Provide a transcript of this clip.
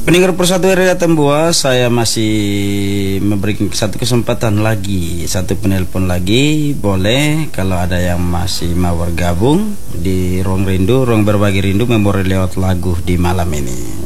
Pendengar Persatu RRI Atambua, saya masih memberikan satu kesempatan lagi, satu penelpon lagi. Boleh kalau ada yang masih mau bergabung di Ruang Rindu, Ruang Berbagi Rindu, memori lewat lagu di malam ini.